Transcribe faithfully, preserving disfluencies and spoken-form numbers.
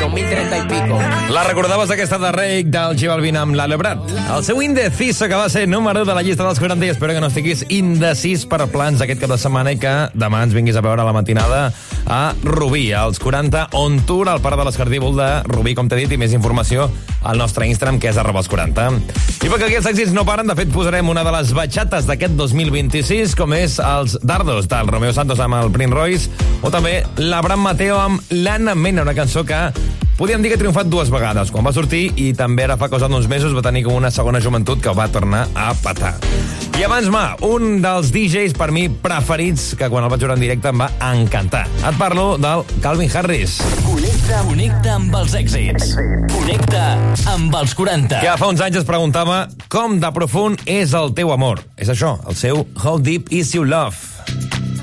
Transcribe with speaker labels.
Speaker 1: dos mil treinta y pico.
Speaker 2: La recordaves aquesta de Rake del J Balvin amb l'Ale Brat. El seu Indeciso, que va ser número de la llista dels quaranta, i espero que no estiguis indecis per plans aquest cap de setmana i que demà ens vinguis a veure a la matinada a Rubí, als quaranta On Tour, al Parc de l'Escardívol de Rubí, com t'he dit, i més informació al nostre Instagram, que és arroba els quaranta. I perquè aquests èxits no paren, de fet posarem una de les batxates d'aquest dos mil vint-i-sis, com és els Dardos del Romeo Santos amb el Prince Royce, o també l'Abraham Mateo amb l'Anna Mena, una cançó que podríem dir que ha triomfat dues vegades, quan va sortir, i també ara fa cosa d'uns mesos va tenir com una segona joventut que va tornar a petar. I abans, ma, un dels D Js per mi preferits, que quan el vaig veure en directe em va encantar. Et parlo del Calvin Harris.
Speaker 3: Connecta, connecta amb els èxits. Connecta amb els quaranta.
Speaker 2: Que fa uns anys es preguntava com de profund és el teu amor. És això, el seu How Deep Is Your Love.